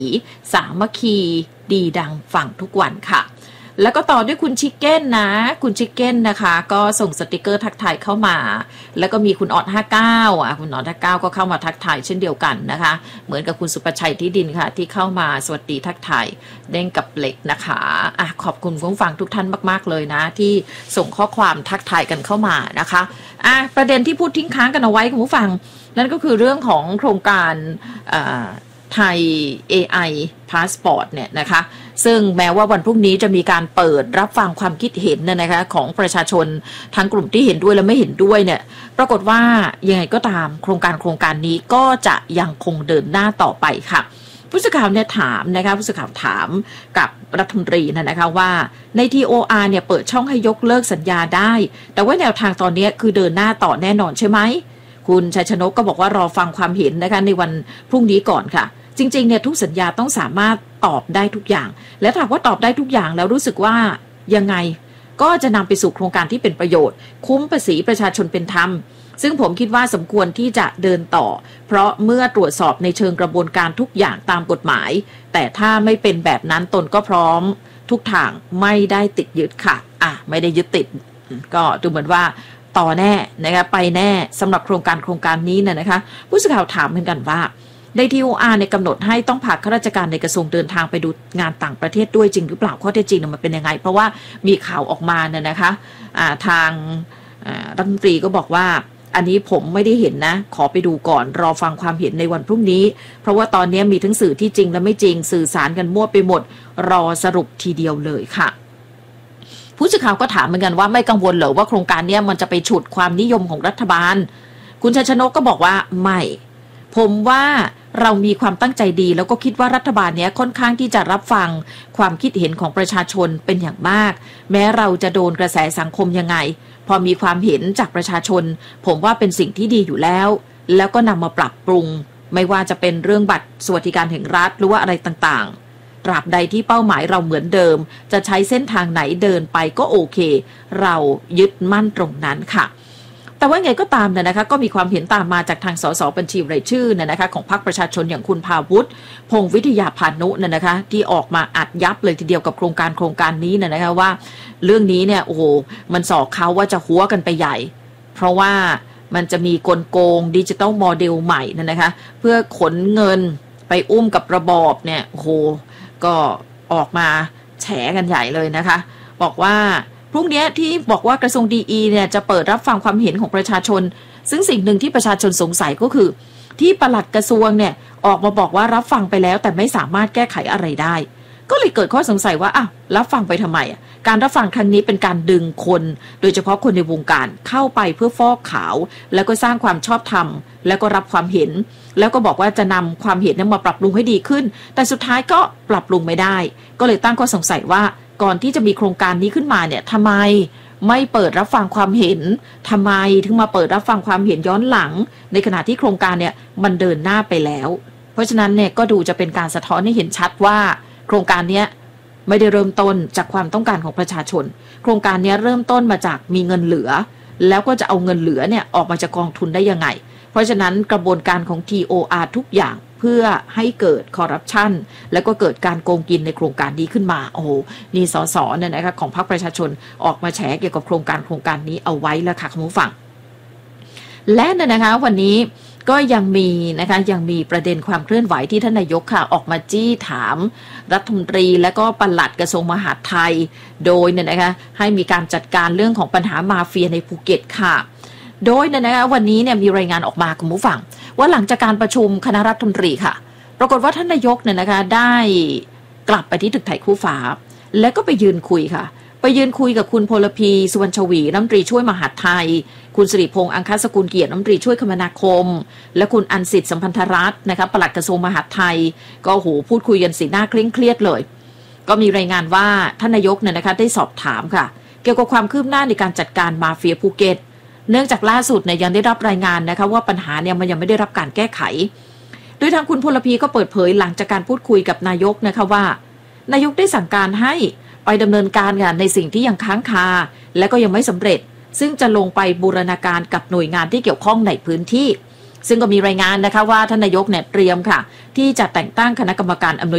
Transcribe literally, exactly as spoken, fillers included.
สามัคคีดีดังฟังทุกวันค่ะแล้วก็ต่อด้วยคุณชิคเก้นนะคุณชิคเก้นนะคะก็ส่งสติกเกอร์ทักทายเข้ามาแล้วก็มีคุณออดห้าเก้าอ่ะคุณออดห้าเก้าก็เข้ามาทักทายเช่นเดียวกันนะคะเหมือนกับคุณสุประชัยที่ดินค่ะที่เข้ามาสวัสดีทักทายเด้งกับเล็กนะคะอ่ะขอบคุณผู้ฟังทุกท่านมากๆเลยนะที่ส่งข้อความทักทายกันเข้ามานะคะอ่ะประเด็นที่พูดทิ้งค้างกันเอาไว้คุณผู้ฟังนั่นก็คือเรื่องของโครงการอ่าไทย เอ ไอ Passport เนี่ยนะคะซึ่งแม้ว่าวันพรุ่งนี้จะมีการเปิดรับฟังความคิดเห็นเนี่ยนะคะของประชาชนทั้งกลุ่มที่เห็นด้วยและไม่เห็นด้วยเนี่ยปรากฏว่ายังไงก็ตามโครงการโครงการนี้ก็จะยังคงเดินหน้าต่อไปค่ะผู้สื่อข่าวเนี่ยถามนะคะผู้สื่อข่าวถามกับรัฐมนตรีนะคะว่าใน ที โอ อาร์ เนี่ยเปิดช่องให้ยกเลิกสัญญาได้แต่ว่าแนวทางตอนนี้คือเดินหน้าต่อแน่นอนใช่ไหมคุณชัยชนกก็บอกว่ารอฟังความเห็นนะคะในวันพรุ่งนี้ก่อนค่ะจริงๆเนี่ยทุกสัญญาต้องสามารถตอบได้ทุกอย่างและถ้าว่าตอบได้ทุกอย่างแล้วรู้สึกว่ายังไงก็จะนำไปสู่โครงการที่เป็นประโยชน์คุ้มภาษีประชาชนเป็นธรรมซึ่งผมคิดว่าสมควรที่จะเดินต่อเพราะเมื่อตรวจสอบในเชิงกระบวนการทุกอย่างตามกฎหมายแต่ถ้าไม่เป็นแบบนั้นตนก็พร้อมทุกทางไม่ได้ติดยึดค่ะอ่ะไม่ได้ยึดติดก็ดูเหมือนว่าต่อแน่นะคะไปแน่สำหรับโครงการโครงการนี้เนี่ยนะคะผู้สื่อข่าวถามเหมือนกันว่าใน ที โอ อาร์ เนี่ยกำหนดให้ต้องพาข้าราชการในกระทรวงเดินทางไปดูงานต่างประเทศด้วยจริงหรือเปล่าข้อเท็จจริงมันเป็นยังไงเพราะว่ามีข่าวออกมาเนี่ยนะคะทางรัฐมนตรีก็บอกว่าอันนี้ผมไม่ได้เห็นนะขอไปดูก่อนรอฟังความเห็นในวันพรุ่งนี้เพราะว่าตอนนี้มีทั้งสื่อที่จริงและไม่จริงสื่อสารกันมั่วไปหมดรอสรุปทีเดียวเลยค่ะผู้สื่อข่าวก็ถามเหมือนกันว่าไม่กังวลเหรอว่าโครงการนี้มันจะไปฉุดความนิยมของรัฐบาลคุณชัยชนกก็บอกว่าไม่ผมว่าเรามีความตั้งใจดีแล้วก็คิดว่ารัฐบาลเนี้ยค่อนข้างที่จะรับฟังความคิดเห็นของประชาชนเป็นอย่างมากแม้เราจะโดนกระแสสังคมยังไงพอมีความเห็นจากประชาชนผมว่าเป็นสิ่งที่ดีอยู่แล้วแล้วก็นำมาปรับปรุงไม่ว่าจะเป็นเรื่องบัตรสวัสดิการแห่งรัฐหรือว่าอะไรต่างๆตราบใดที่เป้าหมายเราเหมือนเดิมจะใช้เส้นทางไหนเดินไปก็โอเคเรายึดมั่นตรงนั้นค่ะแต่ว่าไงก็ตามเนี่ยนะคะก็มีความเห็นตามมาจากทางสสบัญชีรายชื่อเนี่ยนะคะของพรรคประชาชนอย่างคุณภาวุฒิพงษ์วิทยาพานุเนี่ยนะคะที่ออกมาอัดยับเลยทีเดียวกับโครงการโครงการนี้เนี่ยนะคะว่าเรื่องนี้เนี่ยโอ้โหมันสอกเขาว่าจะหัวกันไปใหญ่เพราะว่ามันจะมีกลโกงดิจิตอลโมเดลใหม่เนี่ยนะคะเพื่อขนเงินไปอุ้มกับระบอบเนี่ยโอ้โหก็ออกมาแฉกันใหญ่เลยนะคะบอกว่าพรุ่งนี้ที่บอกว่ากระทรวงดีอีเนี่ยจะเปิดรับฟังความเห็นของประชาชนซึ่งสิ่งหนึ่งที่ประชาชนสงสัยก็คือที่ปลัดกระทรวงเนี่ยออกมาบอกว่ารับฟังไปแล้วแต่ไม่สามารถแก้ไขอะไรได้ก็เลยเกิดข้อสงสัยว่าอ้าวรับฟังไปทำไมอ่ะการรับฟังครั้งนี้เป็นการดึงคนโดยเฉพาะคนในวงการเข้าไปเพื่อฟอกขาวแล้วก็สร้างความชอบธรรมแล้วก็รับความเห็นแล้วก็บอกว่าจะนำความเห็นนั้นมาปรับปรุงให้ดีขึ้นแต่สุดท้ายก็ปรับปรุงไม่ได้ก็เลยตั้งข้อสงสัยว่าก่อนที่จะมีโครงการนี้ขึ้นมาเนี่ยทำไมไม่เปิดรับฟังความเห็นทำไมถึงมาเปิดรับฟังความเห็นย้อนหลังในขณะที่โครงการเนี่ยมันเดินหน้าไปแล้วเพราะฉะนั้นเนี่ยก็ดูจะเป็นการสะท้อนให้เห็นชัดว่าโครงการนี้ไม่ได้เริ่มต้นจากความต้องการของประชาชนโครงการนี้เริ่มต้นมาจากมีเงินเหลือแล้วก็จะเอาเงินเหลือเนี่ยออกมาจากกองทุนได้ยังไงเพราะฉะนั้นกระบวนการของ ที โอ อาร์ ทุกอย่างเพื่อให้เกิดคอร์รัปชันแล้วก็เกิดการโกงกินในโครงการนี้ขึ้นมาโอ้โหนี่สสเนี่ยนะคะของพรรคประชาชนออกมาแฉเกี่ยวกับโครงการโครงการนี้เอาไว้แล้วค่ะคุณผู้ฟังและนะคะวันนี้ก็ยังมีนะคะยังมีประเด็นความเคลื่อนไหวที่ท่านนายกค่ะออกมาจี้ถามรัฐมนตรีและก็ปลัดกระทรวงมหาดไทยโดยเนี่ยนะคะให้มีการจัดการเรื่องของปัญหามาเฟียในภูเก็ตค่ะโดยเนี่ยนะคะวันนี้เนี่ยมีรายงานออกมาคุณผู้ฟังว่าหลังจากการประชุมคณะรัฐมนตรีค่ะปรากฏว่าท่านนายกเนี่ยนะคะได้กลับไปที่ตึกไทยคู่ฟ้าแล้วก็ไปยืนคุยค่ะไปยืนคุยกับคุณพลพีสุวรรณชวีรัฐมนตรีช่วยมหาดไทยคุณสิริพงษ์อังคสกุลเกียรติรัฐมนตรีช่วยคมนาคมและคุณอันสิทธิ์สัมพันธรัตน์นะคะปลัดกระทรวงมหาดไทยก็โหพูดคุยกันสีหน้าเคร่งเครียดเลยก็มีรายงานว่าท่านนายกเนี่ยนะคะได้สอบถามค่ะเกี่ยวกับความคืบหน้าในการจัดการมาเฟียภูเก็ตเนื่องจากล่าสุดเนี่ยยังได้รับรายงานนะคะว่าปัญหาเนี่ยมันยังไม่ได้รับการแก้ไขโดยทางคุณพลพีก็เปิดเผยหลังจากการพูดคุยกับนายกนะคะว่านายกได้สั่งการให้ไปดำเนินการงานในสิ่งที่ยังค้างคาและก็ยังไม่สำเร็จซึ่งจะลงไปบูรณาการกับหน่วยงานที่เกี่ยวข้องในพื้นที่ซึ่งก็มีรายงานนะคะว่าท่านนายกเนี่ยเตรียมค่ะที่จะแต่งตั้งคณะกรรมการอำนวย